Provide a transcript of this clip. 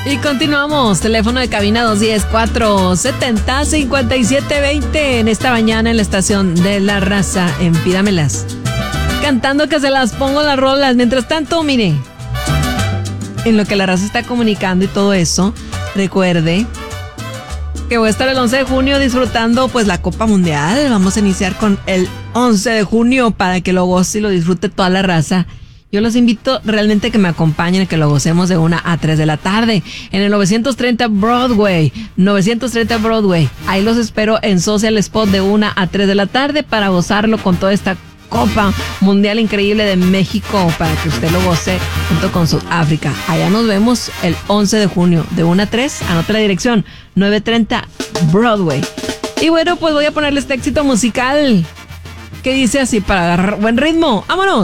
Y continuamos, teléfono de cabina 210-470-5720 en esta mañana en la estación de La Raza en Pídamelas. Cantando que se las pongo las rolas. Mientras tanto, mire, en lo que La Raza está comunicando y todo eso, recuerde que voy a estar el 11 de junio disfrutando pues la Copa Mundial. Vamos a iniciar con el 11 de junio para que lo goce y lo disfrute toda la raza. Yo los invito realmente a que me acompañen y que lo gocemos de 1 a 3 de la tarde en el 930 Broadway. Ahí los espero en Social Spot de 1 a 3 de la tarde para gozarlo con toda esta Copa Mundial increíble de México, para que usted lo goce junto con Sudáfrica. Allá nos vemos el 11 de junio de 1 a 3. Anote la dirección, 930 Broadway. Y bueno, pues voy a ponerle este éxito musical que dice así para agarrar buen ritmo. ¡Vámonos!